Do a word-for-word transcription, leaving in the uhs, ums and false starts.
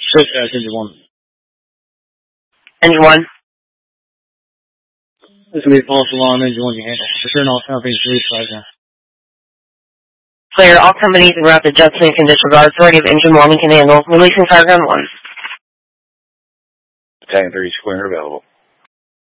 Switchback, engine one. Engine one. This will be a false alarm, engine one, you can return all companies to reach now. Clear all companies and route to Judson and disregard authority of engine one and can handle. Releasing cargo on one. Battalion thirty square available.